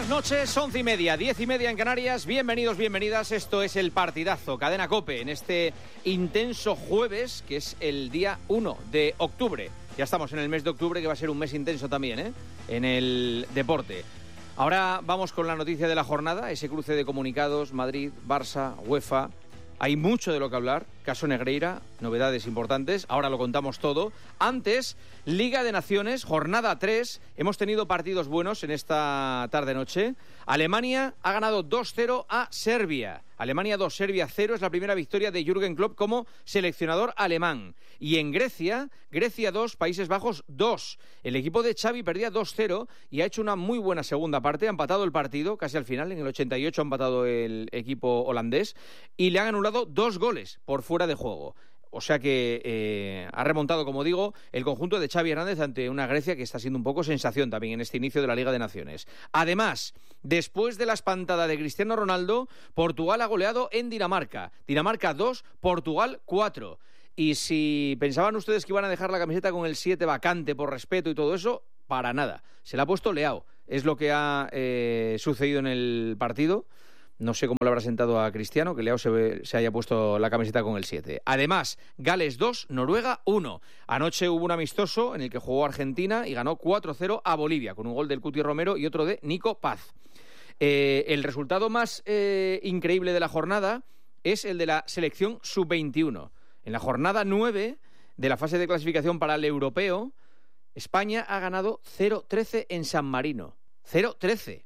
buenas noches, 11:30, 10:30 en Canarias. Bienvenidos, bienvenidas. Esto es El Partidazo, Cadena COPE, en este intenso jueves, que es el día 1 de octubre. Ya estamos en el mes de octubre, que va a ser un mes intenso también, en el deporte. Ahora vamos con la noticia de la jornada, ese cruce de comunicados, Madrid, Barça, UEFA. Hay mucho de lo que hablar. Caso Negreira, novedades importantes. Ahora lo contamos todo. Antes, Liga de Naciones, jornada 3. Hemos tenido partidos buenos en esta tarde-noche. Alemania ha ganado 2-0 a Serbia. Alemania 2, Serbia 0. Es la primera victoria de Jürgen Klopp como seleccionador alemán. Y en Grecia, Grecia 2, Países Bajos 2. El equipo de Xavi perdía 2-0 y ha hecho una muy buena segunda parte. Ha empatado el partido casi al final. En el 88 ha empatado el equipo holandés. Y le han anulado 2 goles por fuera de juego. O sea que ha remontado, como digo, el conjunto de Xavi Hernández ante una Grecia que está siendo un poco sensación también en este inicio de la Liga de Naciones. Además, después de la espantada de Cristiano Ronaldo, Portugal ha goleado en Dinamarca. Dinamarca 2, Portugal 4. Y si pensaban ustedes que iban a dejar la camiseta con el 7 vacante por respeto y todo eso, para nada. Se la ha puesto Leao. Es lo que ha sucedido en el partido. No sé cómo le habrá sentado a Cristiano, que Leao se haya puesto la camiseta con el 7. Además, Gales 2, Noruega 1. Anoche hubo un amistoso en el que jugó Argentina y ganó 4-0 a Bolivia, con un gol del Cuti Romero y otro de Nico Paz. El resultado más increíble de la jornada es el de la selección sub-21. En la jornada 9 de la fase de clasificación para el europeo, España ha ganado 0-13 en San Marino. 0-13.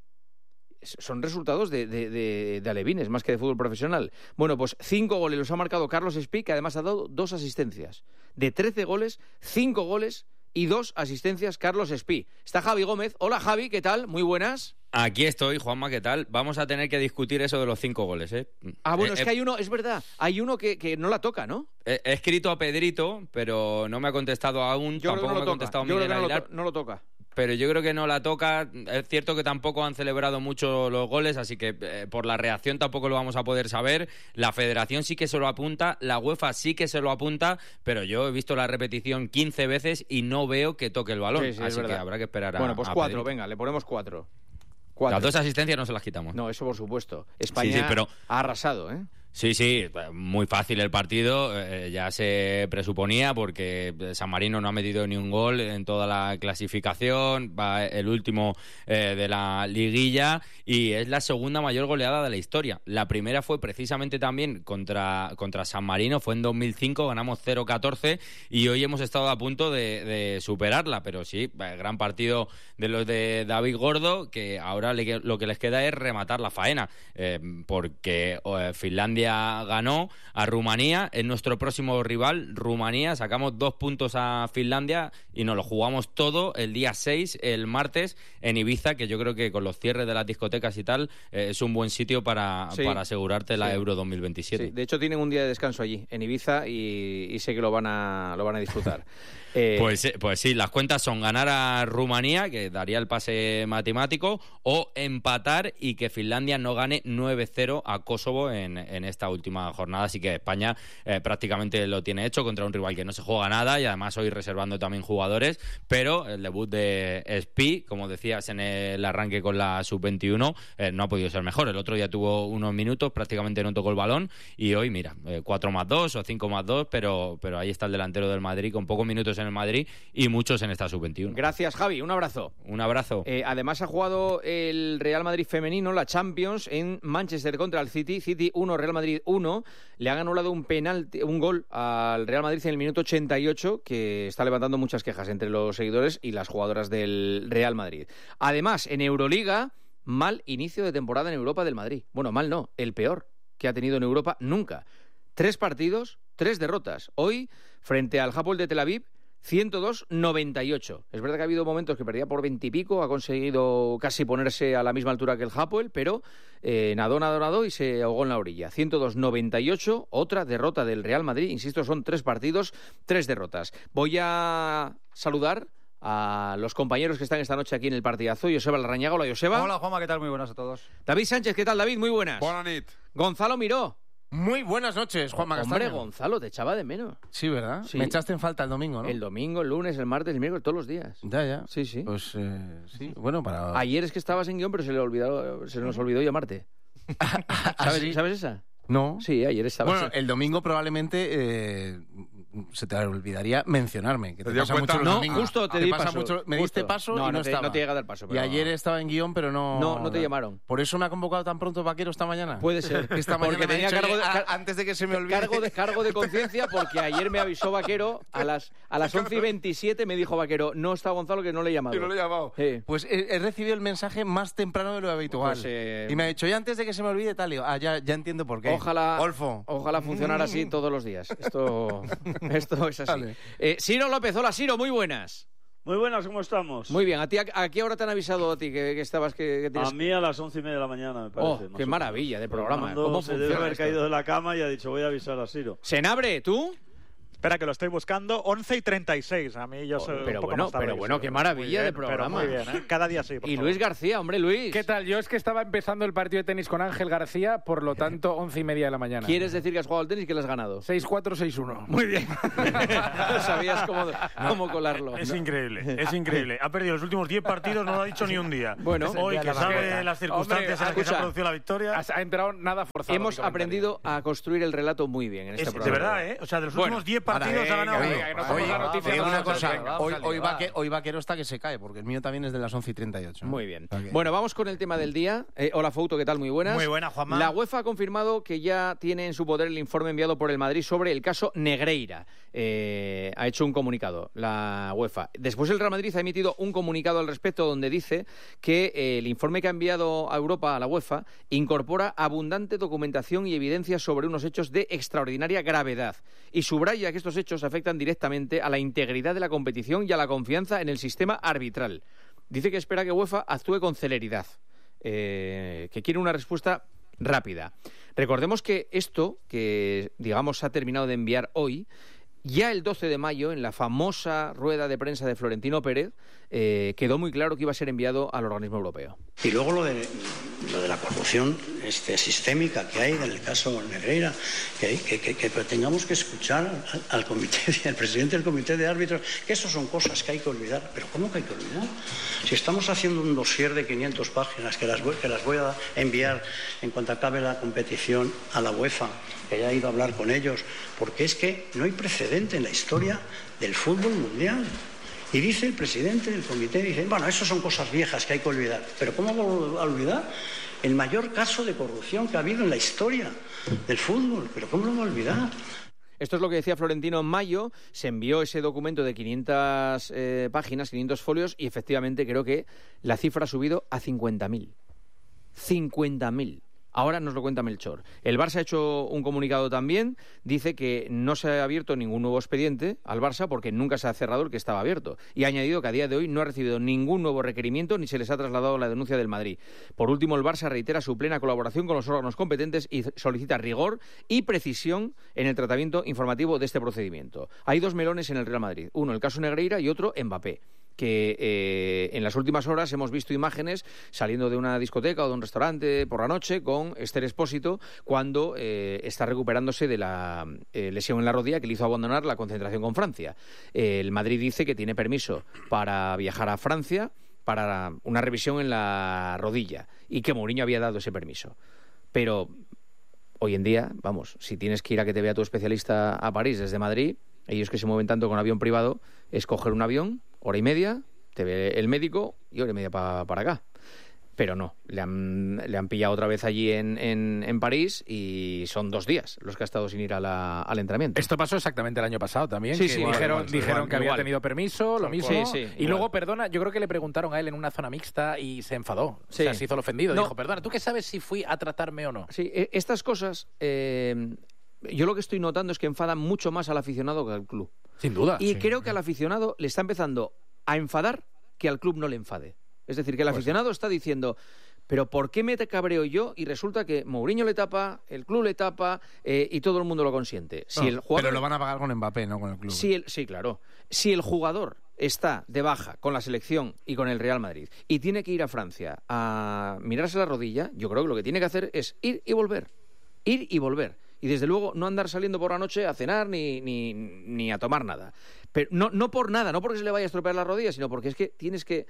Son resultados de alevines, más que de fútbol profesional. Bueno, pues 5 goles los ha marcado Carlos Espí, que además ha dado 2 asistencias. De 13 goles, 5 goles y 2 asistencias Carlos Espí. Está Javi Gómez. Hola, Javi, ¿qué tal? Muy buenas. Aquí estoy, Juanma, ¿qué tal? Vamos a tener que discutir eso de los 5 goles, ¿eh? Ah, bueno, es que hay uno, es verdad, hay uno que no la toca, ¿no? He escrito a Pedrito, pero no me ha contestado aún. Yo tampoco creo que no me ha contestado Yo Miguel creo que Aguilar. no lo toca. Pero yo creo que no la toca. Es cierto que tampoco han celebrado mucho los goles, así que por la reacción tampoco lo vamos a poder saber. La Federación sí que se lo apunta, la UEFA sí que se lo apunta, pero yo he visto la repetición 15 veces y no veo que toque el balón. Sí, así que habrá que esperar Bueno, pues a 4, Pedrito. venga, le ponemos 4. Las 2 asistencias no se las quitamos. No, eso por supuesto. España sí, pero ha arrasado, ¿eh? Sí, muy fácil el partido, ya se presuponía porque San Marino no ha metido ni un gol en toda la clasificación, va el último de la liguilla y es la segunda mayor goleada de la historia. La primera fue precisamente también contra San Marino, fue en 2005, ganamos 0-14 y hoy hemos estado a punto de superarla, pero sí, gran partido de los de David Gordo, que ahora lo que les queda es rematar la faena, porque Finlandia ganó a Rumanía, es nuestro próximo rival, Rumanía, sacamos 2 puntos a Finlandia y nos lo jugamos todo el día 6, el martes, en Ibiza, que yo creo que con los cierres de las discotecas y tal, es un buen sitio para asegurarte la Euro 2027. Sí, de hecho tienen un día de descanso allí, en Ibiza, y sé que lo van a disfrutar. Pues sí, las cuentas son ganar a Rumanía, que daría el pase matemático, o empatar y que Finlandia no gane 9-0 a Kosovo en esta última jornada. Así que España prácticamente lo tiene hecho contra un rival que no se juega nada y además hoy reservando también jugadores, pero el debut de Espí, como decías en el arranque con la sub-21, no ha podido ser mejor. El otro día tuvo unos minutos, prácticamente no tocó el balón y hoy, mira, 4+2 o 5+2, pero ahí está el delantero del Madrid con pocos minutos en el Madrid y muchos en esta sub-21. Gracias, Javi, un abrazo. Un abrazo. Además ha jugado el Real Madrid femenino, la Champions, en Manchester contra el City 1, Real Madrid 1. Le han anulado un gol al Real Madrid en el minuto 88, que está levantando muchas quejas entre los seguidores y las jugadoras del Real Madrid. Además, en Euroliga, mal inicio de temporada en Europa del Madrid. Bueno, mal no, el peor que ha tenido en Europa nunca. 3 partidos, 3 derrotas. Hoy, frente al Hapoel de Tel Aviv, 102-98. Es verdad que ha habido momentos que perdía por 20 y pico, ha conseguido casi ponerse a la misma altura que el Hapoel, pero nadó y se ahogó en la orilla. 102-98, otra derrota del Real Madrid. Insisto, son 3 partidos, 3 derrotas. Voy a saludar a los compañeros que están esta noche aquí en el partidazo. Joseba Larrañaga. Hola, Joseba. Hola, Juanma, ¿qué tal? Muy buenas a todos. David Sánchez, ¿qué tal, David? Muy buenas. Buenas nit. Gonzalo Miró. Muy buenas noches, Juanma Castaño. Hombre, Gonzalo, te echaba de menos. Sí, ¿verdad? Sí. Me echaste en falta el domingo, ¿no? El domingo, el lunes, el martes, el miércoles, todos los días. Ya. Sí, sí. Pues sí, bueno, para... Ayer es que estabas en guión, pero se nos olvidó llamarte. ¿Sí? ¿Sabes esa? No. Sí, ayer estabas. Bueno, el domingo probablemente se te olvidaría mencionarme. Que te dio pasa cuenta? mucho los No, domingos. justo te di pasa paso. mucho- me justo. diste paso no, y no estaba. No te llega a dar paso. Y pero- ayer estaba en guión, pero no... No te llamaron. ¿Por eso me ha convocado tan pronto Vaquero esta mañana? Puede ser. Que esta mañana Porque me ha tenía dicho, cargo de, "Oye, antes de que se me olvide... cargo de conciencia, porque ayer me avisó Vaquero a las 11:27, me dijo Vaquero, no está Gonzalo, que no le he llamado. Yo no le he llamado. Sí. Pues he recibido el mensaje más temprano de lo habitual. Pues, y me ha dicho, y antes de que se me olvide tal, digo, ya entiendo por qué. Ojalá funcionara así todos los días. Esto es así. Vale. Ciro López, hola Ciro, muy buenas. Muy buenas, ¿cómo estamos? Muy bien, ¿a qué hora te han avisado a ti que estabas que A tienes... mí a las 11:30 de la mañana, me parece. qué maravilla de programa. Fernando ¿Cómo se debe funciona haber esto? caído de la cama y ha dicho, voy a avisar a Ciro. Senabre, ¿tú? Espera, que lo estoy buscando. 11:36. A mí yo soy pero un poco bueno, más tarde, pero bueno, sí. qué maravilla Muy bien, de programa. Pero muy bien, ¿eh? Cada día sí, por Y favor. Luis García, hombre, Luis. ¿Qué tal? Yo es que estaba empezando el partido de tenis con Ángel García, por lo tanto, 11:30 de la mañana. ¿Quieres decir que has jugado al tenis y que lo has ganado? 6-4, 6-1. Muy bien. No sabías cómo colarlo. Es increíble, es increíble. Ha perdido los últimos 10 partidos, no lo ha dicho ni un día. Bueno. Hoy, que sabe las circunstancias en las que se escucha. ha producido la victoria. Ha entrado nada forzado. Hemos mi comentario. aprendido a construir el relato muy bien en este Es, de programa. verdad, ¿eh? O sea, de los Bueno, últimos 10 partidos ha ganado venga, uno. que no somos la noticia. Oye, una Vamos, cosa, vamos, hoy Vaquero está que se cae, porque el mío también es de las 11:38. Muy bien. O sea que- Bueno, vamos con el tema del día. Hola, Fouto, ¿qué tal? Muy buenas. Muy buena, Juanma. La UEFA ha confirmado que ya tiene en su poder el informe enviado por el Madrid sobre el caso Negreira. Ha hecho un comunicado la UEFA. Después el Real Madrid ha emitido un comunicado al respecto donde dice que el informe que ha enviado a Europa, a la UEFA, incorpora abundante documentación y evidencia sobre unos hechos de extraordinaria gravedad y subraya que estos hechos afectan directamente a la integridad de la competición y a la confianza en el sistema arbitral. Dice que espera que UEFA actúe con celeridad, que quiere una respuesta rápida. Recordemos que esto, que digamos se ha terminado de enviar hoy, ya el 12 de mayo, en la famosa rueda de prensa de Florentino Pérez, quedó muy claro que iba a ser enviado al organismo europeo. Y luego lo de la corrupción sistémica que hay en el caso Negreira, que tengamos que escuchar al presidente del comité de árbitros, que eso son cosas que hay que olvidar. ¿Pero cómo que hay que olvidar? Si estamos haciendo un dossier de 500 páginas que las voy a enviar en cuanto acabe la competición a la UEFA, que ya he ido a hablar con ellos, porque es que no hay precedente en la historia del fútbol mundial. Y dice el presidente del comité, dice, bueno, eso son cosas viejas que hay que olvidar. Pero ¿cómo vamos a olvidar el mayor caso de corrupción que ha habido en la historia del fútbol? ¿Pero cómo lo vamos a olvidar? Esto es lo que decía Florentino en mayo. Se envió ese documento de 500 páginas, 500 folios, y efectivamente creo que la cifra ha subido a 50.000. 50.000. Ahora nos lo cuenta Melchor. El Barça ha hecho un comunicado también. Dice que no se ha abierto ningún nuevo expediente al Barça porque nunca se ha cerrado el que estaba abierto. Y ha añadido que a día de hoy no ha recibido ningún nuevo requerimiento ni se les ha trasladado la denuncia del Madrid. Por último, el Barça reitera su plena colaboración con los órganos competentes y solicita rigor y precisión en el tratamiento informativo de este procedimiento. Hay dos melones en el Real Madrid. Uno, el caso Negreira, y otro, Mbappé, que en las últimas horas hemos visto imágenes saliendo de una discoteca o de un restaurante por la noche con Esther Expósito cuando está recuperándose de la lesión en la rodilla que le hizo abandonar la concentración con Francia. El Madrid dice que tiene permiso para viajar a Francia para una revisión en la rodilla y que Mourinho había dado ese permiso. Pero hoy en día, vamos, si tienes que ir a que te vea tu especialista a París desde Madrid, ellos que se mueven tanto con avión privado, es coger un avión, hora y media, te ve el médico y hora y media para acá. Pero no, le han pillado otra vez allí en París y son 2 días los que ha estado sin ir al entrenamiento. Esto pasó exactamente el año pasado también. Sí, que sí, dijeron igual, que había igual. tenido permiso, lo mismo. Sí, sí, y igual. luego, perdona, yo creo que le preguntaron a él en una zona mixta y se enfadó. Sí. O sea, se hizo el ofendido. No. Dijo, perdona, ¿tú qué sabes si fui a tratarme o no? Sí, estas cosas, yo lo que estoy notando es que enfadan mucho más al aficionado que al club. Sin duda. Y creo que al aficionado le está empezando a enfadar que al club no le enfade. Es decir, que el aficionado está diciendo, pero ¿por qué me cabreo yo? Y resulta que Mourinho le tapa, el club le tapa y todo el mundo lo consiente. Si el jugador... Pero lo van a pagar con Mbappé, no con el club. Sí, claro. Si el jugador está de baja con la selección y con el Real Madrid y tiene que ir a Francia a mirarse la rodilla, yo creo que lo que tiene que hacer es ir y volver. Ir y volver. y desde luego no andar saliendo por la noche a cenar ni a tomar nada. Pero no por nada, no porque se le vaya a estropear la rodilla, sino porque es que tienes que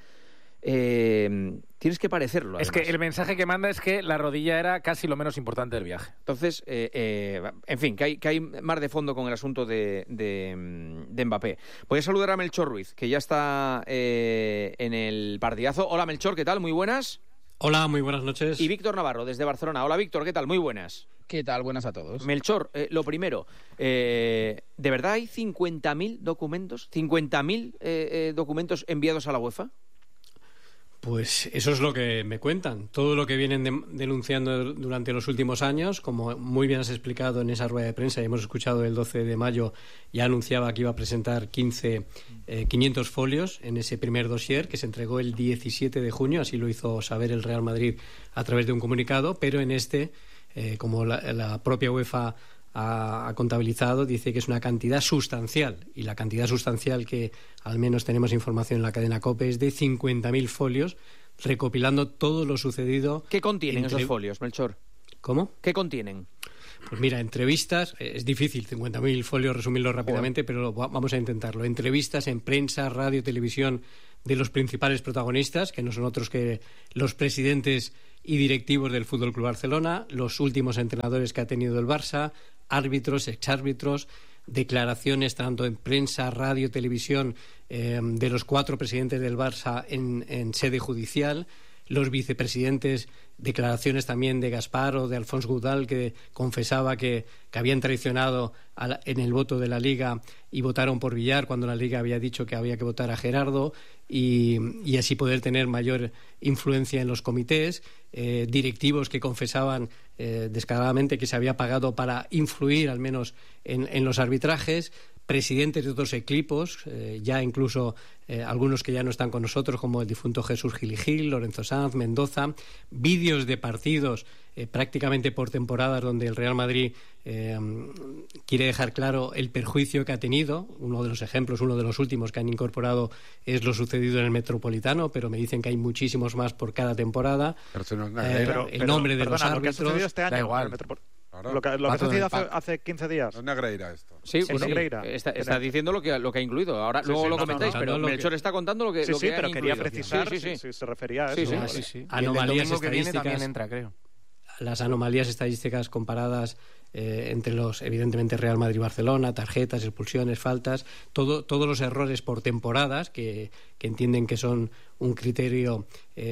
parecerlo. Es además. que el mensaje que manda es que la rodilla era casi lo menos importante del viaje. Entonces, en fin, que hay más de fondo con el asunto de Mbappé. Voy a saludar a Melchor Ruiz, que ya está en el partidazo. Hola, Melchor, ¿qué tal? Muy buenas. Hola, muy buenas noches. Y Víctor Navarro, desde Barcelona. Hola, Víctor, ¿qué tal? Muy buenas. ¿Qué tal? Buenas a todos. Melchor, lo primero, ¿de verdad hay 50.000 documentos? ¿50.000 documentos enviados a la UEFA? Pues eso es lo que me cuentan. Todo lo que vienen denunciando durante los últimos años, como muy bien has explicado en esa rueda de prensa, y hemos escuchado el 12 de mayo, ya anunciaba que iba a presentar 500 folios en ese primer dossier que se entregó el 17 de junio, así lo hizo saber el Real Madrid a través de un comunicado, pero en como la propia UEFA ha contabilizado, dice que es una cantidad sustancial, y la cantidad sustancial que al menos tenemos información en la cadena COPE es de 50.000 folios recopilando todo lo sucedido. ¿Qué contienen esos folios, Melchor? ¿Cómo? ¿Qué contienen? Pues mira, entrevistas, es difícil 50.000 folios resumirlo rápidamente, pero vamos a intentarlo. Entrevistas en prensa, radio, televisión de los principales protagonistas, que no son otros que los presidentes y directivos del Fútbol Club Barcelona, los últimos entrenadores que ha tenido el Barça, árbitros, exárbitros, declaraciones tanto en prensa, radio, televisión de los 4 presidentes del Barça en sede judicial, los vicepresidentes, declaraciones también de Gaspar o de Alphonse Goudal, que confesaba que habían traicionado en el voto de la Liga y votaron por Villar cuando la Liga había dicho que había que votar a Gerardo, y así poder tener mayor influencia en los comités, directivos que confesaban descaradamente que se había pagado para influir al menos en los arbitrajes, presidentes de otros equipos, ya incluso algunos que ya no están con nosotros, como el difunto Jesús Gil y Gil, Lorenzo Sanz, Mendoza, vídeos de partidos prácticamente por temporadas donde el Real Madrid quiere dejar claro el perjuicio que ha tenido. Uno de los ejemplos, uno de los últimos que han incorporado es lo sucedido en el Metropolitano, pero me dicen que hay muchísimos más por cada temporada. El nombre de los árbitros. Lo que ha sucedido este año, da igual. Lo que ha sucedido hace 15 días. No es Negreira esto. Sí, bueno, Negreira. Está diciendo lo que ha incluido. Ahora luego lo comentáis, pero Melchor está contando lo que sí, pero han quería incluido. precisar si se refería a eso. Sí. Anomalías el domingo que viene estadísticas también entra, creo. Las anomalías estadísticas comparadas entre evidentemente Real Madrid-Barcelona, tarjetas, expulsiones, faltas, todos los errores por temporadas que entienden que son un criterio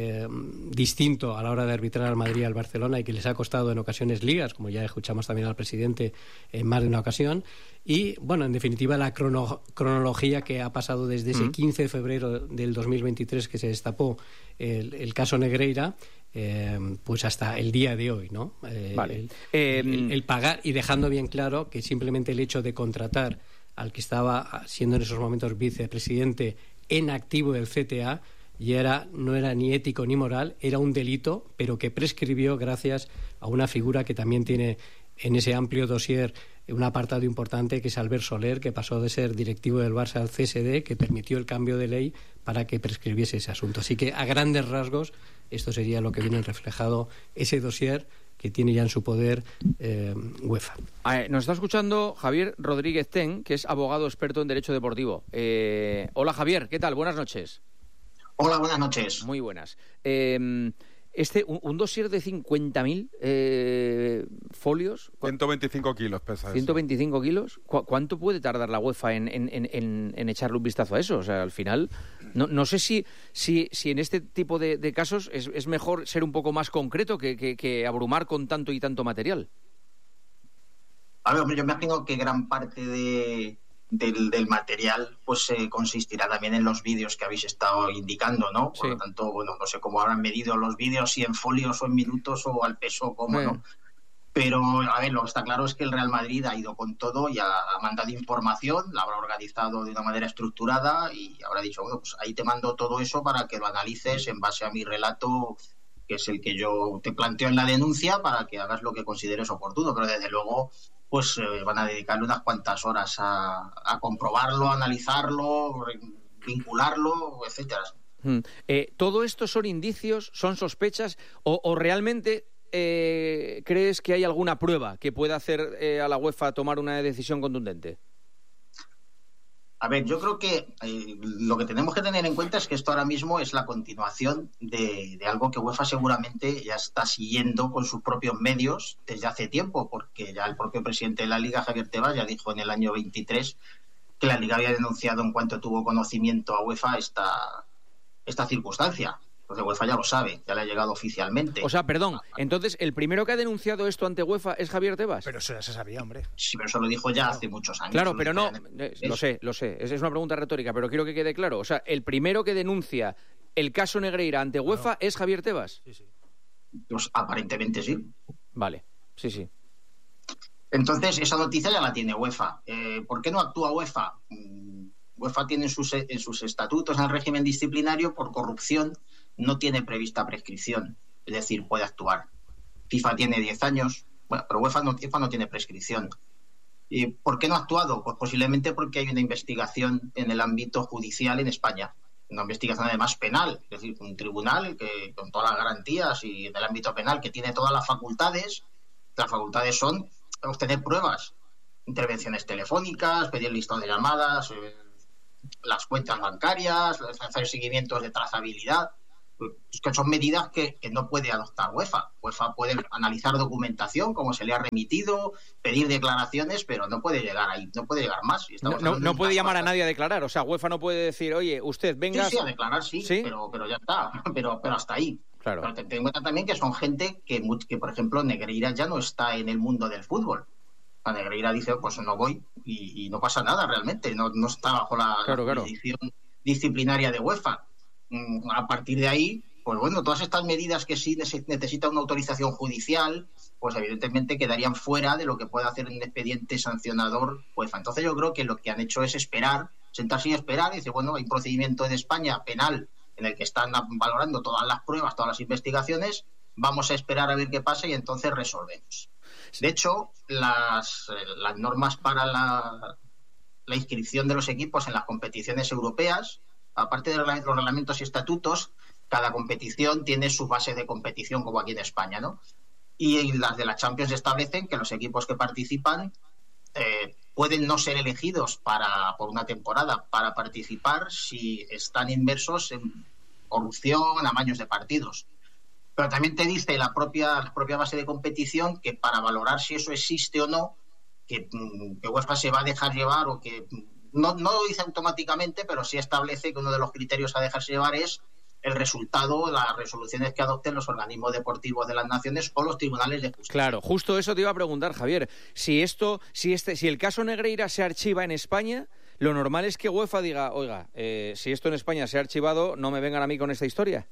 distinto a la hora de arbitrar al Madrid y al Barcelona, y que les ha costado en ocasiones ligas, como ya escuchamos también al presidente en más de una ocasión. Y bueno, en definitiva, la cronología que ha pasado desde ese 15 de febrero del 2023 que se destapó el caso Negreira, pues hasta el día de hoy, ¿no? Vale. El pagar, y dejando bien claro que simplemente el hecho de contratar al que estaba siendo en esos momentos vicepresidente en activo del CTA no era ni ético ni moral, era un delito, pero que prescribió gracias a una figura que también tiene en ese amplio dossier un apartado importante, que es Albert Soler, que pasó de ser directivo del Barça al CSD, que permitió el cambio de ley para que prescribiese ese asunto. Así que, a grandes rasgos, esto sería lo que viene reflejado, ese dossier que tiene ya en su poder UEFA. Nos está escuchando Javier Rodríguez Ten, que es abogado experto en Derecho Deportivo. Hola, Javier, ¿qué tal? Buenas noches. Hola, buenas noches. Muy buenas. Un dossier de 50.000 folios. 125 kilos pesa eso. 125 kilos. ¿Cuánto puede tardar la UEFA en echarle un vistazo a eso? O sea, al final, no sé si en este tipo de casos es mejor ser un poco más concreto que abrumar con tanto y tanto material. A ver, yo me imagino que gran parte del material pues consistirá también en los vídeos que habéis estado indicando, ¿no? Por lo tanto, bueno, no sé cómo habrán medido los vídeos, si en folios o en minutos o al peso, cómo, ¿no? Pero, a ver, lo que está claro es que el Real Madrid ha ido con todo y ha mandado información, la habrá organizado de una manera estructurada y habrá dicho, bueno, pues ahí te mando todo eso para que lo analices en base a mi relato, que es el que yo te planteo en la denuncia, para que hagas lo que consideres oportuno. Pero desde luego pues van a dedicarle unas cuantas horas a comprobarlo, a analizarlo, vincularlo, etcétera. ¿Todo esto son indicios, son sospechas o realmente crees que hay alguna prueba que pueda hacer a la UEFA tomar una decisión contundente? A ver, yo creo que lo que tenemos que tener en cuenta es que esto ahora mismo es la continuación de algo que UEFA seguramente ya está siguiendo con sus propios medios desde hace tiempo, porque ya el propio presidente de la Liga, Javier Tebas, ya dijo en el año 23 que la Liga había denunciado en cuanto tuvo conocimiento a UEFA esta circunstancia. Entonces UEFA ya lo sabe, ya le ha llegado oficialmente. O sea, perdón, entonces el primero que ha denunciado esto ante UEFA es Javier Tebas. Pero eso ya se sabía, hombre. Sí, pero eso lo dijo ya hace muchos años. Claro, pero no, lo sé, es una pregunta retórica, pero quiero que quede claro. O sea, el primero que denuncia el caso Negreira ante UEFA es Javier Tebas. Sí. Pues aparentemente sí. Vale, sí. Entonces, esa noticia ya la tiene UEFA. ¿Por qué no actúa UEFA? UEFA tiene en sus estatutos, en el régimen disciplinario, por corrupción, no tiene prevista prescripción. Es decir, puede actuar. FIFA tiene 10 años, bueno, pero UEFA no tiene prescripción. ¿Y por qué no ha actuado? Pues posiblemente porque hay una investigación en el ámbito judicial en España. Una investigación además penal, es decir, un tribunal que con todas las garantías y del ámbito penal que tiene todas las facultades. Las facultades son obtener pruebas, intervenciones telefónicas, pedir listado de llamadas, las cuentas bancarias, hacer seguimientos de trazabilidad. Es que son medidas que no puede adoptar UEFA. UEFA puede analizar documentación, como se le ha remitido, pedir declaraciones, pero no puede llegar ahí, no puede llegar más. No puede llamar a nadie a declarar. O sea, UEFA no puede decir, oye, usted venga... Sí, a declarar sí. Pero ya está, pero hasta ahí. Claro. Pero ten en cuenta también que son gente que, por ejemplo, Negreira ya no está en el mundo del fútbol. A Negreira dice, pues no voy y no pasa nada realmente, no está bajo la jurisdicción disciplinaria de UEFA. A partir de ahí, pues bueno, todas estas medidas que sí necesitan una autorización judicial, pues evidentemente quedarían fuera de lo que puede hacer un expediente sancionador UEFA. Entonces yo creo que lo que han hecho es esperar, sentarse y esperar, y decir, bueno, hay un procedimiento en España penal en el que están valorando todas las pruebas, todas las investigaciones, vamos a esperar a ver qué pasa y entonces resolvemos. De hecho, las normas para la inscripción de los equipos en las competiciones europeas, aparte de los reglamentos y estatutos, cada competición tiene su base de competición, como aquí en España, ¿no? Y las de la Champions establecen que los equipos que participan pueden no ser elegidos por una temporada para participar si están inmersos en corrupción, amaños de partidos. Pero también te dice la propia base de competición que para valorar si eso existe o no, que UEFA se va a dejar llevar o que... No lo dice automáticamente, pero sí establece que uno de los criterios a dejarse llevar es el resultado, las resoluciones que adopten los organismos deportivos de las naciones o los tribunales de justicia. Claro, justo eso te iba a preguntar, Javier. Si el caso Negreira se archiva en España, lo normal es que UEFA diga, oiga, si esto en España se ha archivado, no me vengan a mí con esta historia.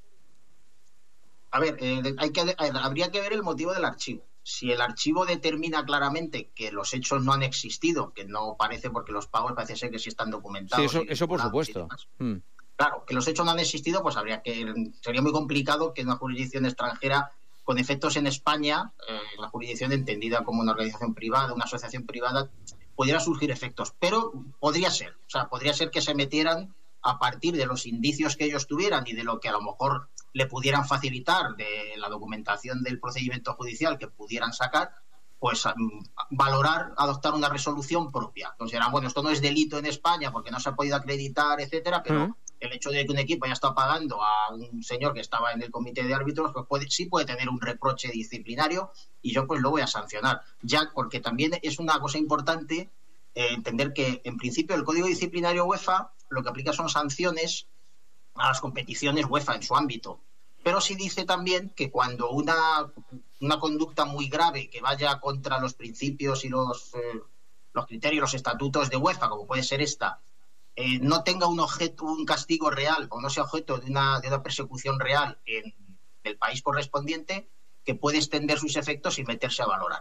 A ver, habría que ver el motivo del archivo. Si el archivo determina claramente que los hechos no han existido, que no parece porque los pagos parece ser que sí están documentados. Sí, eso por supuesto. Claro, que los hechos no han existido, pues sería muy complicado que una jurisdicción extranjera con efectos en España, la jurisdicción entendida como una organización privada, una asociación privada, pudiera surgir efectos. Pero podría ser que se metieran a partir de los indicios que ellos tuvieran y de lo que a lo mejor le pudieran facilitar de la documentación del procedimiento judicial que pudieran sacar, pues valorar, adoptar una resolución propia. Entonces dirán, bueno, esto no es delito en España porque no se ha podido acreditar, etcétera, pero el hecho de que un equipo haya estado pagando a un señor que estaba en el comité de árbitros, pues sí puede tener un reproche disciplinario y yo pues lo voy a sancionar. Ya, porque también es una cosa importante entender que en principio el Código Disciplinario UEFA lo que aplica son sanciones a las competiciones UEFA en su ámbito. Pero sí dice también que cuando una conducta muy grave que vaya contra los principios y los criterios, los estatutos de UEFA, como puede ser esta, no tenga un castigo real o no sea objeto de una persecución real en el país correspondiente, que puede extender sus efectos y meterse a valorar.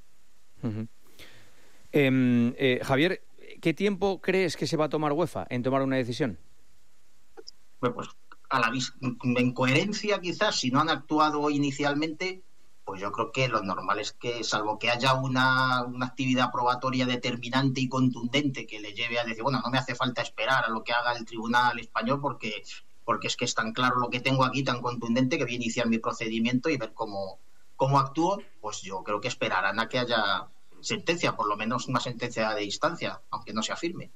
Javier, ¿qué tiempo crees que se va a tomar UEFA en tomar una decisión? Pues en coherencia quizás, si no han actuado inicialmente, pues yo creo que lo normal es que, salvo que haya una actividad probatoria determinante y contundente que le lleve a decir, bueno, no me hace falta esperar a lo que haga el Tribunal Español porque es que es tan claro lo que tengo aquí, tan contundente, que voy a iniciar mi procedimiento y ver cómo cómo actuó, pues yo creo que esperarán a que haya sentencia, por lo menos una sentencia de instancia, aunque no sea firme.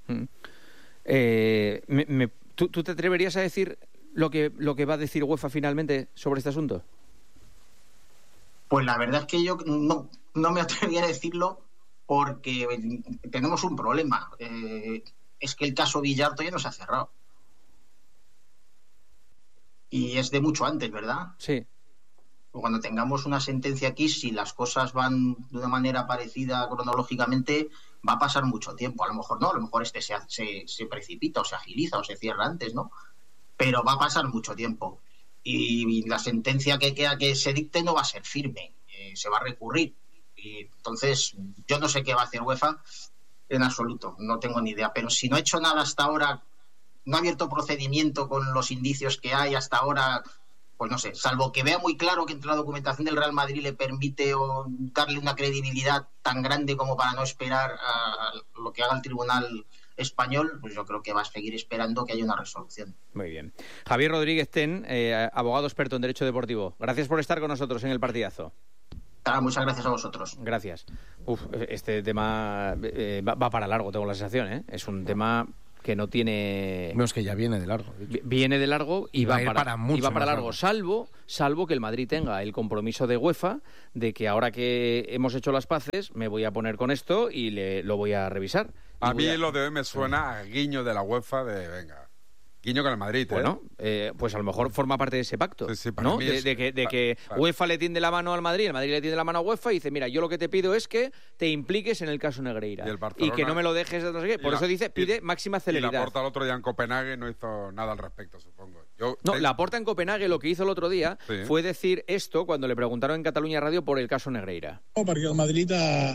¿Tú te atreverías a decir lo que va a decir UEFA finalmente sobre este asunto? Pues la verdad es que yo no me atrevería a decirlo porque tenemos un problema. Es que el caso Villar todavía no se ha cerrado. Y es de mucho antes, ¿verdad? Sí. Cuando tengamos una sentencia aquí, si las cosas van de una manera parecida cronológicamente, va a pasar mucho tiempo. A lo mejor no, a lo mejor se precipita o se agiliza o se cierra antes, ¿no? Pero va a pasar mucho tiempo. Y la sentencia que se dicte no va a ser firme, se va a recurrir. Y entonces, yo no sé qué va a hacer UEFA en absoluto, no tengo ni idea. Pero si no ha hecho nada hasta ahora, no ha abierto procedimiento con los indicios que hay hasta ahora, pues no sé, salvo que vea muy claro que entre la documentación del Real Madrid le permite darle una credibilidad tan grande como para no esperar a lo que haga el Tribunal Español, pues yo creo que va a seguir esperando que haya una resolución. Muy bien. Javier Rodríguez Ten, abogado experto en Derecho Deportivo. Gracias por estar con nosotros en el partidazo. Muchas gracias a vosotros. Gracias. Este tema va para largo, tengo la sensación, ¿eh? Es un tema que no tiene... No, es que ya viene de largo. Viene de largo y va para largo, largo. salvo que el Madrid tenga el compromiso de UEFA de que ahora que hemos hecho las paces me voy a poner con esto y lo voy a revisar. A mí lo de hoy me suena a guiño de la UEFA de, venga, guiño con el Madrid, ¿eh? Bueno, pues a lo mejor forma parte de ese pacto, sí, ¿no? De que UEFA le tiende la mano al Madrid, el Madrid le tiende la mano a UEFA y dice, mira, yo lo que te pido es que te impliques en el caso Negreira y que no me lo dejes de no sé qué. Por eso pide máxima celeridad. Y Laporta el otro día en Copenhague no hizo nada al respecto, supongo. Laporta en Copenhague lo que hizo el otro día fue decir esto cuando le preguntaron en Catalunya Radio por el caso Negreira. El Madrid ha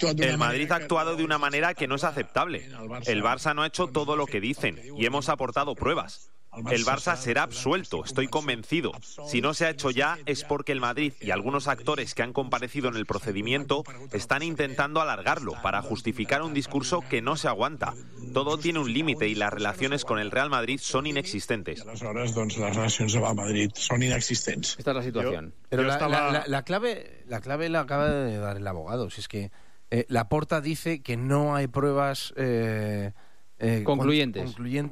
actuado de una manera que no es aceptable. El Barça no ha hecho todo lo que dicen y hemos aportado pruebas. El Barça será absuelto, estoy convencido. Si no se ha hecho ya es porque el Madrid y algunos actores que han comparecido en el procedimiento están intentando alargarlo para justificar un discurso que no se aguanta. Todo tiene un límite y las relaciones con el Real Madrid son inexistentes. Aleshores, las relaciones amb el Madrid son inexistentes. Esta es la situación. Pero la clave la acaba de dar el abogado. Si es que Laporta dice que no hay pruebas... concluyentes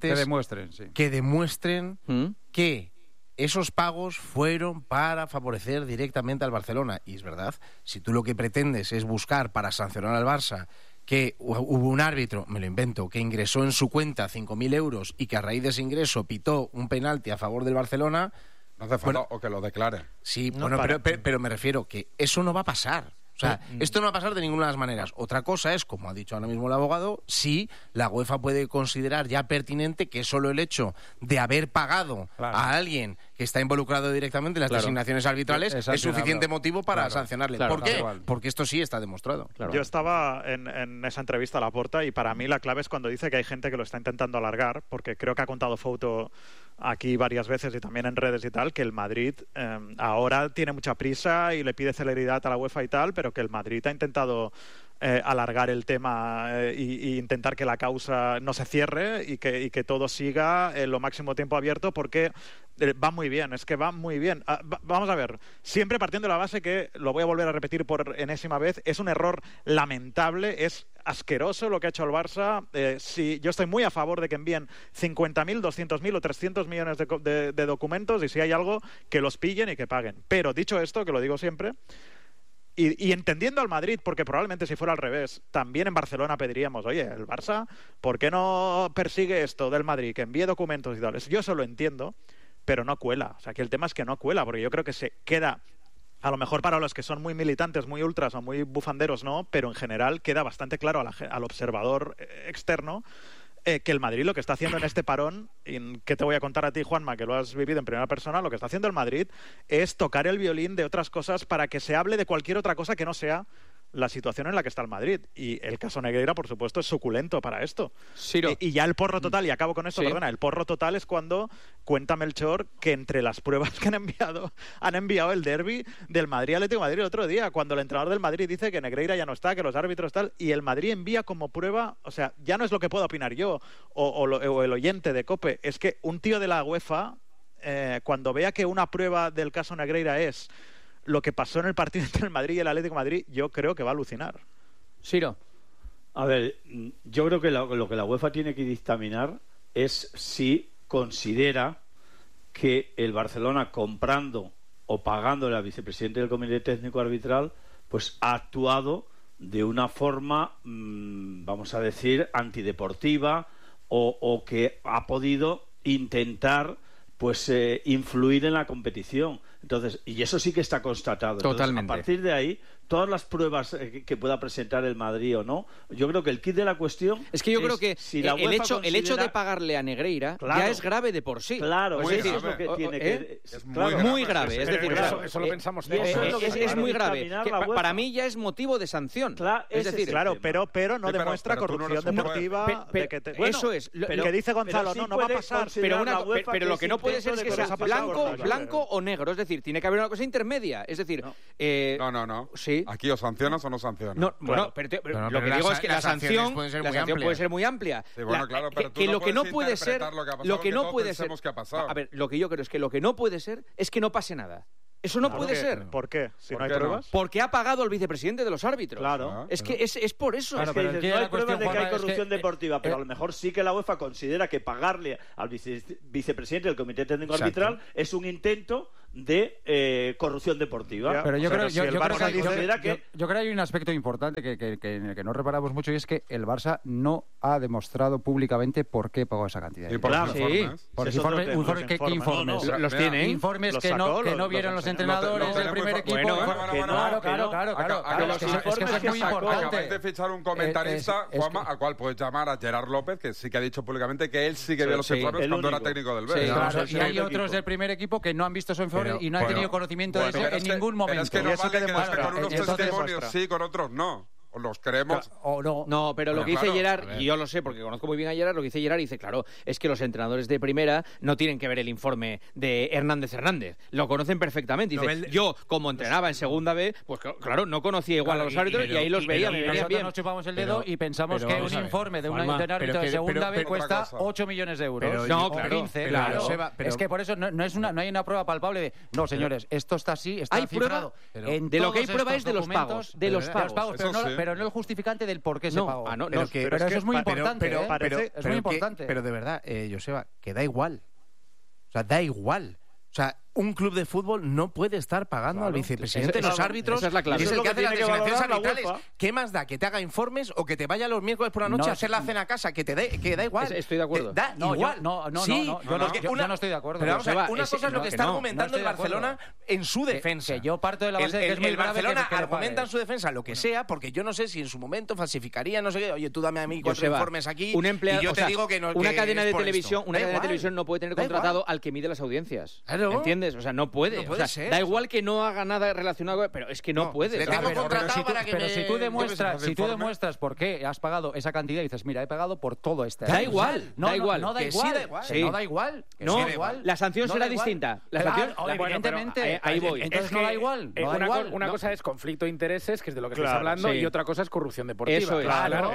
que demuestren que esos pagos fueron para favorecer directamente al Barcelona. Y es verdad, si tú lo que pretendes es buscar para sancionar al Barça que hubo un árbitro, me lo invento, que ingresó en su cuenta 5.000 euros y que a raíz de ese ingreso pitó un penalti a favor del Barcelona, no hace falta o que lo declare. Sí, no, bueno, pero me refiero que eso no va a pasar. O sea, esto no va a pasar de ninguna de las maneras. Otra cosa es, como ha dicho ahora mismo el abogado, si la UEFA puede considerar ya pertinente que solo el hecho de haber pagado a alguien que está involucrado directamente en las designaciones arbitrales es suficiente motivo para sancionarle. ¿Por qué? Porque esto sí está demostrado. Yo estaba en esa entrevista a Laporta y para mí la clave es cuando dice que hay gente que lo está intentando alargar, porque creo que ha contado Fouto aquí varias veces y también en redes y tal, que el Madrid ahora tiene mucha prisa y le pide celeridad a la UEFA y tal, pero que el Madrid ha intentado alargar el tema e intentar que la causa no se cierre y que todo siga lo máximo tiempo abierto, porque va muy bien, es que va muy bien. Vamos a ver, siempre partiendo de la base que, lo voy a volver a repetir por enésima vez, es un error lamentable, es asqueroso lo que ha hecho el Barça. Si yo estoy muy a favor de que envíen 50.000, 200.000 o 300 millones de documentos, y si hay algo, que los pillen y que paguen. Pero dicho esto, que lo digo siempre, y entendiendo al Madrid, porque probablemente si fuera al revés, también en Barcelona pediríamos, oye, el Barça, ¿por qué no persigue esto del Madrid, que envíe documentos y tal? Yo eso lo entiendo, pero no cuela. O sea, que el tema es que no cuela, porque yo creo que se queda, a lo mejor para los que son muy militantes, muy ultras o muy bufanderos, no, pero en general queda bastante claro al observador externo que el Madrid lo que está haciendo en este parón, y que te voy a contar a ti, Juanma, que lo has vivido en primera persona, lo que está haciendo el Madrid es tocar el violín de otras cosas para que se hable de cualquier otra cosa que no sea la situación en la que está el Madrid. Y el caso Negreira, por supuesto, es suculento para esto. Y ya el porro total, y acabo con esto, perdona, el porro total es cuando cuenta Melchor que entre las pruebas que han enviado el derbi del Madrid Atlético de Madrid el otro día, cuando el entrenador del Madrid dice que Negreira ya no está, que los árbitros tal, y el Madrid envía como prueba, o sea, ya no es lo que pueda opinar yo o el oyente de COPE, es que un tío de la UEFA, cuando vea que una prueba del caso Negreira es lo que pasó en el partido entre el Madrid y el Atlético de Madrid, yo creo que va a alucinar. Ciro. A ver, yo creo que lo que la UEFA tiene que dictaminar es si considera que el Barcelona, comprando o pagándole al vicepresidente del Comité Técnico Arbitral, pues ha actuado de una forma, vamos a decir, antideportiva, o que ha podido intentar pues influir en la competición. Entonces, y eso sí que está constatado. Totalmente. Entonces, a partir de ahí, todas las pruebas que pueda presentar el Madrid o no, yo creo que el kit de la cuestión es que yo creo que si la el hecho considera... de pagarle a Negreira ya es grave de por sí. Claro, es decir, eso es lo que tiene que... Es claro, muy grave. Es decir, eso lo pensamos todos. Es muy grave. Para mí ya es motivo de sanción. Es decir, claro, pero no demuestra corrupción deportiva. Eso es. Pero que dice Gonzalo, no va a pasar. Pero lo que no puede ser es que sea blanco o negro. Es decir, tiene que haber una cosa intermedia. Es decir... No. Sí. Aquí o sancionas o no sancionas. No, bueno, pero lo que digo es que la sanción puede ser muy amplia. Sí, bueno, claro, pero que lo que no puede ser... Lo que no puede ser... A ver, lo que yo creo es que lo que no puede ser es que no pase nada. Eso no puede ser. ¿Por qué? Si no hay pruebas. Porque ha pagado al vicepresidente de los árbitros. Claro. Es que es por eso. Es que dices, no hay pruebas de que hay corrupción deportiva, pero a lo mejor sí que la UEFA considera que pagarle al vicepresidente del Comité Técnico Arbitral es un intento de corrupción deportiva. Pero yo creo que hay un aspecto importante en el que no reparamos mucho, y es que el Barça no ha demostrado públicamente por qué pagó esa cantidad. ¿Y por informes? Por ¿qué informes? Los tiene. Informes que no vieron los entrenadores del primer equipo. Claro. Es muy importante. Acabáis de fichar un comentarista, Juanma, al cual puedes llamar a Gerard López, que sí que ha dicho públicamente que él sí que vio los informes cuando era técnico del Betis. Y hay otros del primer equipo que no han visto su informe y no han tenido conocimiento de eso en ningún momento. Es que no vale que con unos testimonios sí, con otros no. Los creemos. O no. No, pero lo que dice Gerard, y yo lo sé porque conozco muy bien a Gerard, lo que dice Gerard, dice, claro, es que los entrenadores de primera no tienen que ver el informe de Hernández. Lo conocen perfectamente. Dice, yo, como entrenaba en segunda B, pues claro, no conocía igual a los árbitros y ahí los veía, me venían bien. Nosotros nos chupamos el dedo y pensamos que un informe de un árbitro de segunda B cuesta 8 millones de euros. No, claro. 15, claro. Es que por eso no hay una prueba palpable de, no, señores, esto está así, está cifrado. De lo que hay prueba es de los pagos. De los pagos. Pero no el justificante del por qué se pagó. Pero eso es muy importante. Es muy importante. Pero de verdad, Joseba, que da igual. O sea, da igual. O sea, un club de fútbol no puede estar pagando al vicepresidente de los árbitros, esa es la clave. que es el que hace las designaciones arbitrales. UEFA. ¿Qué más da? ¿Que te haga informes o que te vaya los miércoles por la noche a hacer la cena a casa? Que da igual. Estoy de acuerdo. Da igual. Yo no estoy de acuerdo. Pero vamos a ver, una cosa es lo que está argumentando el Barcelona en su defensa. Que yo parto de la base de que es muy el grave Barcelona que argumenta en su defensa lo que sea, porque yo no sé si en su momento falsificaría, no sé qué. Oye, tú dame a mí 4 informes aquí y yo te digo que no. Una cadena de televisión no puede tener contratado al que mide las audiencias. ¿Entiendes? O sea, no puede. Da igual que no haga nada relacionado, pero es que no puede. Pero si tú demuestras por qué has pagado esa cantidad y dices, mira, he pagado por todo este. Da igual. No da igual. No da igual. No, la sanción será distinta. Evidentemente. Ahí voy. Entonces no da igual. Una cosa es conflicto de intereses, que es de lo que estás hablando, y otra cosa es corrupción deportiva. Eso es. Claro.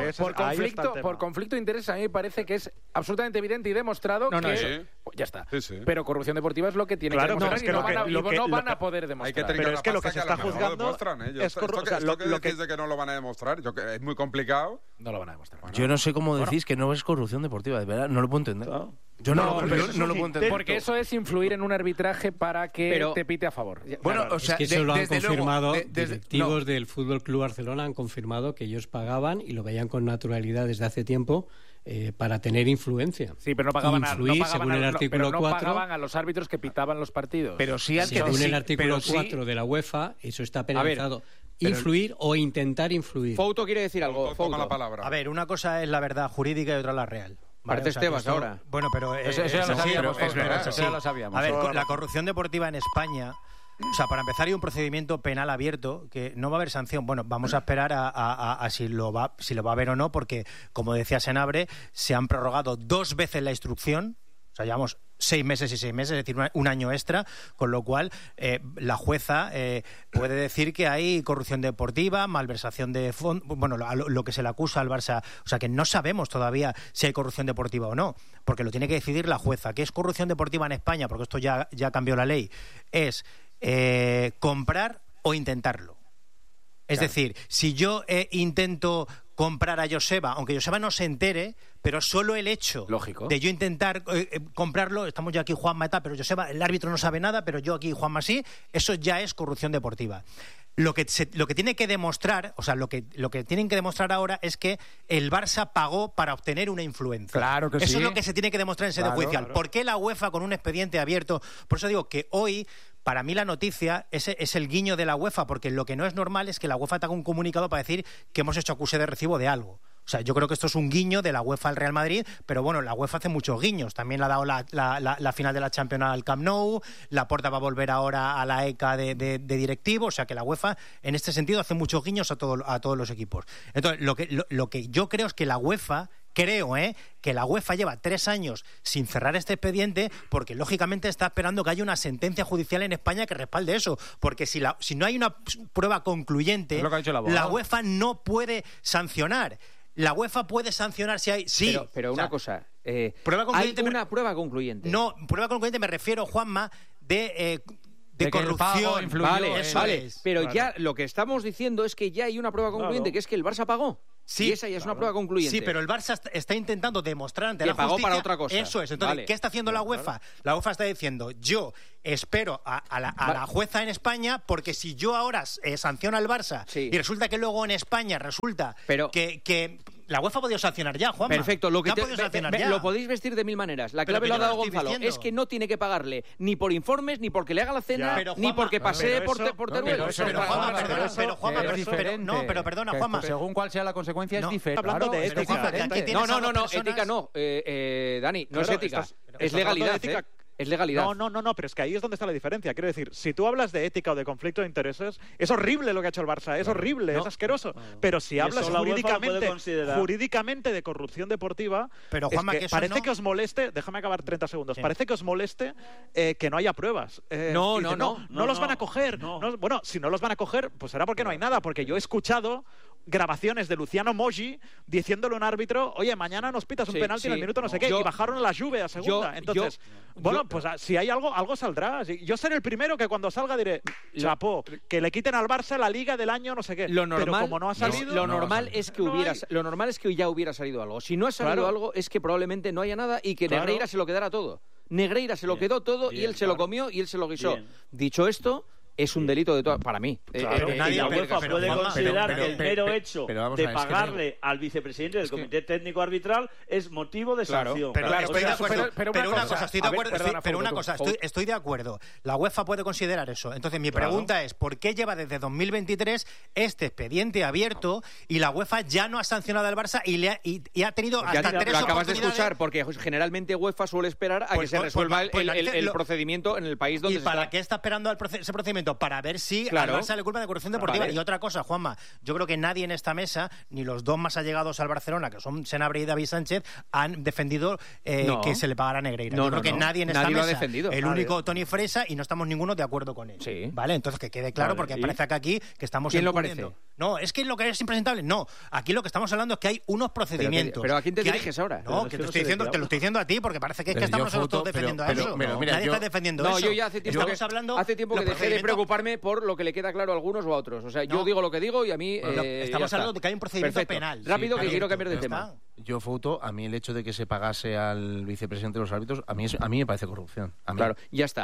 Por conflicto de intereses a mí me parece que es absolutamente evidente y demostrado que... Ya está. Pero corrupción deportiva es lo que tiene que demostrar. No van a poder demostrar. Pero es que lo que se está juzgando es corrupción. Lo que decís de que no lo van a demostrar, es muy complicado. No lo van a demostrar. Yo no sé cómo decís que no es corrupción deportiva, de verdad, no lo puedo entender. Yo no lo puedo entender. Porque eso es influir en un arbitraje para que te pite a favor. Bueno, o sea, es que eso lo han confirmado directivos del Fútbol Club Barcelona, han confirmado que ellos pagaban y lo veían con naturalidad desde hace tiempo para tener influencia. Sí, pero no pagaban según el artículo 4, pagaban a los árbitros que pitaban los partidos. Pero sí, según el artículo 4 de la UEFA, eso está penalizado. Influir o intentar influir. Fouto quiere decir algo. Toma la palabra. A ver, una cosa es la verdad jurídica y otra la real. Parece Estebas ahora. Bueno, pero eso ya lo sabíamos. Eso ya lo sabíamos. A ver, la corrupción deportiva en España, o sea, para empezar hay un procedimiento penal abierto que no va a haber sanción. Bueno, vamos a esperar a si lo va a haber o no, porque, como decía Senabre, se han prorrogado 2 veces la instrucción. O sea, llevamos 6 meses y 6 meses, es decir, un año extra, con lo cual la jueza puede decir que hay corrupción deportiva, malversación de fondos, bueno, lo que se le acusa al Barça, o sea, que no sabemos todavía si hay corrupción deportiva o no, porque lo tiene que decidir la jueza. ¿Qué es corrupción deportiva en España? Porque esto ya cambió la ley. Es comprar o intentarlo. Es decir, si yo intento comprar a Joseba, aunque Joseba no se entere, pero solo el hecho de yo intentar comprarlo, estamos ya aquí Juanma eta, pero Joseba, el árbitro no sabe nada, pero yo aquí Juanma sí, eso ya es corrupción deportiva. Lo que tiene que demostrar, o sea, lo que tienen que demostrar ahora es que el Barça pagó para obtener una influencia. Claro que eso es lo que se tiene que demostrar en sede judicial. ¿Por qué la UEFA con un expediente abierto? Por eso digo que hoy, para mí la noticia es el guiño de la UEFA, porque lo que no es normal es que la UEFA te haga un comunicado para decir que hemos hecho acuse de recibo de algo. O sea, yo creo que esto es un guiño de la UEFA al Real Madrid, pero bueno, la UEFA hace muchos guiños. También le ha dado la final de la Champions al Camp Nou, Laporta va a volver ahora a la ECA de directivo, o sea que la UEFA en este sentido hace muchos guiños a todos los equipos. Entonces, lo que yo creo es que la UEFA... que la UEFA lleva 3 años sin cerrar este expediente porque lógicamente está esperando que haya una sentencia judicial en España que respalde eso, porque si no hay una prueba concluyente, la UEFA no puede sancionar. La UEFA puede sancionar si hay... Sí, pero una cosa... ¿prueba concluyente? ¿Hay una prueba concluyente? No, prueba concluyente me refiero, Juanma, de corrupción. Vale, pero ya lo que estamos diciendo es que ya hay una prueba concluyente, que es que el Barça pagó. Sí, y esa ya es una prueba concluyente. Sí, pero el Barça está intentando demostrar ante la justicia... Que pagó para otra cosa. Eso es. Entonces, ¿qué está haciendo la UEFA? La UEFA está diciendo, yo espero a la jueza en España, porque si yo ahora sanciono al Barça y resulta que luego en España resulta que la UEFA ha podido sancionar ya, Juanma. Perfecto, lo podéis vestir de 1000 maneras. La clave lo ha dado Gonzalo. Es que no tiene que pagarle ni por informes, ni porque le haga la cena, ni porque pasee por Teruel. Pero perdona, Juanma. Según cuál sea la consecuencia es diferente. Hablando de ética. No, ética no. Dani, no es ética. Es legalidad. Es legalidad. No, pero es que ahí es donde está la diferencia. Quiero decir, si tú hablas de ética o de conflicto de intereses, es horrible lo que ha hecho el Barça, es horrible, es asqueroso. Pero si hablas jurídicamente de corrupción deportiva, pero, Juanma, que parece que os moleste, déjame acabar 30 segundos, parece que os moleste que no haya pruebas. No los van a coger. Bueno, si no los van a coger, pues será porque no hay nada, porque yo he escuchado grabaciones de Luciano Moggi diciéndole a un árbitro, oye, mañana nos pitas un penalti en el minuto no sé qué, y bajaron a la Juve a segunda. Entonces, pues si hay algo saldrá. Yo seré el primero que cuando salga diré, chapó, que le quiten al Barça la Liga del año no sé qué. Pero como no ha salido... Lo normal es que ya hubiera salido algo. Si no ha salido algo, es que probablemente no haya nada y que Negreira se lo quedara todo. Negreira se lo quedó todo y él se lo comió y él se lo guisó. Dicho esto... Es un delito de para mí. La UEFA puede considerar que el mero hecho de pagarle al vicepresidente del Comité Técnico Arbitral es motivo de sanción. Pero una cosa, estoy de acuerdo. La UEFA puede considerar eso. Entonces mi pregunta es, ¿por qué lleva desde 2023 este expediente abierto y la UEFA ya no ha sancionado al Barça y ha tenido hasta 3 oportunidades? Lo acabas de escuchar, porque generalmente UEFA suele esperar a que se resuelva el procedimiento en el país donde se está. ¿Y para qué está esperando ese procedimiento? Para ver si al Barça le culpa de corrupción deportiva. Y otra cosa, Juanma, yo creo que nadie en esta mesa, ni los dos más allegados al Barcelona, que son Senabre y David Sánchez, han defendido que se le pagara a Negreira. Yo creo que nadie en esta mesa, el único Toni Fresa, y no estamos ninguno de acuerdo con él. Sí. ¿Vale? Entonces que quede claro, porque parece que aquí que estamos... ¿Quién lo parece? No, es que lo que es impresentable. No, aquí lo que estamos hablando es que hay unos procedimientos. ¿Pero a quién te diriges ahora? No, que te lo estoy diciendo a ti, porque parece que estamos todos defendiendo a eso. Nadie está defendiendo eso. No, yo ya hace tiempo que dejé de preocuparme por lo que le queda claro a algunos o a otros. O sea, yo digo lo que digo y a mí... estamos hablando de que hay un procedimiento penal. Rápido, que quiero cambiar de tema. Yo, Fouto, a mí el hecho de que se pagase al vicepresidente de los árbitros, a mí me parece corrupción. Claro, ya está.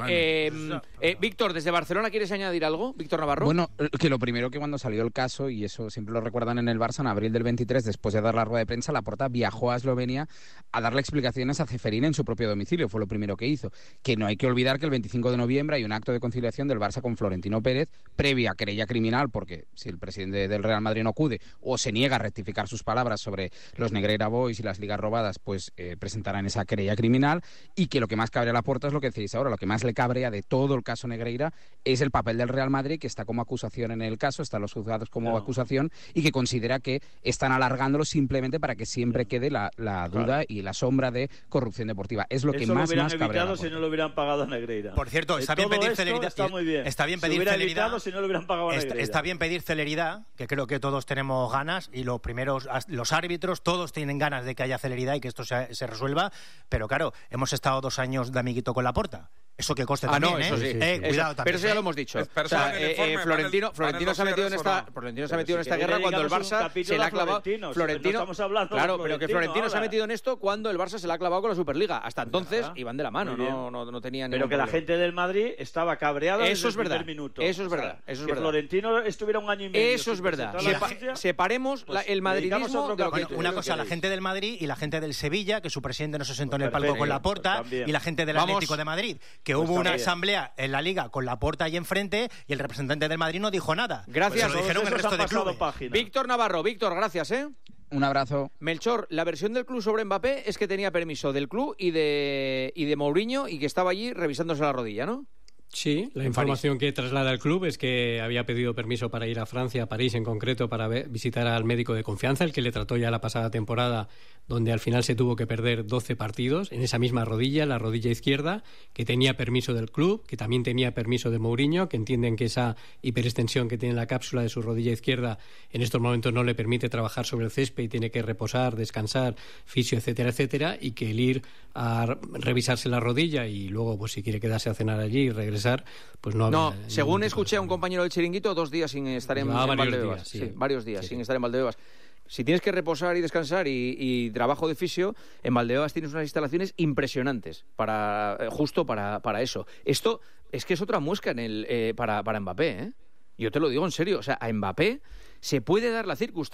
Víctor, desde Barcelona, ¿quieres añadir algo? Víctor Navarro. Bueno, que lo primero que cuando salió el caso, y eso siempre lo recuerdan en el Barça, en abril del 23, después de dar la rueda de prensa, Laporta viajó a Eslovenia a darle explicaciones a Ceferín en su propio domicilio. Fue lo primero que hizo. Que no hay que olvidar que el 25 de noviembre hay un acto de conciliación del Barça con Florentino Pérez, previa querella criminal, porque si el presidente del Real Madrid no acude o se niega a rectificar sus palabras sobre los Negreira Boys y las ligas robadas, pues presentarán esa querella criminal. Y que lo que más cabrea a Laporta es lo que decís ahora, lo que más le cabrea de todo el caso Negreira es el papel del Real Madrid, que está como acusación en el caso, están los juzgados como acusación, y que considera que están alargándolo simplemente para que siempre quede la duda y la sombra de corrupción deportiva. Es lo que más cabrea. Eso lo hubieran evitado si no lo hubieran pagado a Negreira. Por cierto, está bien pedir celeridad. Está muy bien. Está bien pedir celeridad. Si no lo hubieran pagado a Negreira. Está bien pedir celeridad, que creo que todos tenemos ganas, y los árbitros, todos tienen ganas de que haya celeridad y que esto se resuelva, pero claro, hemos estado 2 años de amiguito con Laporta. Eso que coste también, no, eso sí. Cuidado también. Pero eso ya lo hemos dicho. Florentino se ha metido en esta guerra cuando el Barça se la ha clavado. Florentino, claro, pero que Florentino se ha metido en esto cuando el Barça se la ha clavado con la Superliga. Hasta entonces iban de la mano, no tenían. Pero que la gente del Madrid estaba cabreada desde el primer minuto. Eso es verdad. Que Florentino estuviera un año y medio. Eso es verdad. Separemos el madridismo de lo que... Una cosa, la gente del Madrid y la gente del Sevilla, que su presidente no se sentó en el palco con Laporta, y la gente del Atlético de Madrid, que hubo una asamblea en la Liga con Laporta ahí enfrente y el representante del Madrid no dijo nada. Gracias. Pues lo dijeron el resto de clubes. Víctor Navarro, gracias, Un abrazo. Melchor, la versión del club sobre Mbappé es que tenía permiso del club y de Mourinho y que estaba allí revisándose la rodilla, ¿no? Sí, la información que traslada el club es que había pedido permiso para ir a Francia, a París en concreto, para visitar al médico de confianza, el que le trató ya la pasada temporada, donde al final se tuvo que perder 12 partidos en esa misma rodilla, la rodilla izquierda, que tenía permiso del club, que también tenía permiso de Mourinho, que entienden que esa hiperextensión que tiene la cápsula de su rodilla izquierda en estos momentos no le permite trabajar sobre el césped y tiene que reposar, descansar, fisio, etcétera, etcétera, y que el ir a revisarse la rodilla y luego, pues si quiere quedarse a cenar allí y regresar, pues no, según escuché a un compañero del Chiringuito, 2 días sin estar en Valdebebas. Varios días sin estar en Valdebebas. Si tienes que reposar y descansar y trabajo de fisio, en Valdebebas tienes unas instalaciones impresionantes justo para eso. Esto es que es otra muesca para Mbappé, ¿eh? Yo te lo digo en serio, o sea, a Mbappé se puede dar la circunstancia